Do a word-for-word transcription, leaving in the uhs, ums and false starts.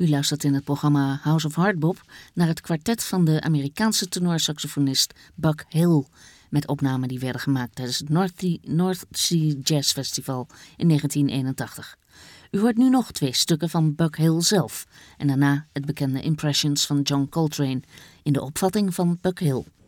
U luistert in het programma House of Hardbop naar het kwartet van de Amerikaanse tenorsaxofonist Buck Hill, met opnamen die werden gemaakt tijdens het North, North Sea Jazz Festival in negentien eenentachtig. U hoort nu nog twee stukken van Buck Hill zelf en daarna het bekende Impressions van John Coltrane in de opvatting van Buck Hill.